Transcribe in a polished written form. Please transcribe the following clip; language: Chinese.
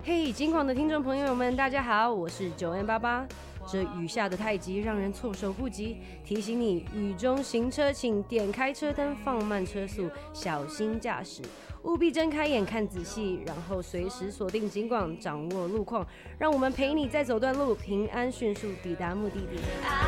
嘿，金广的听众朋友们，大家好，我是9N88。这雨下的太急，让人措手不及。提醒你，雨中行车请点开车灯，放慢车速，小心驾驶。务必睁开眼看仔细，然后随时锁定警广，掌握路况，让我们陪你在走段路，平安迅速抵达目的地。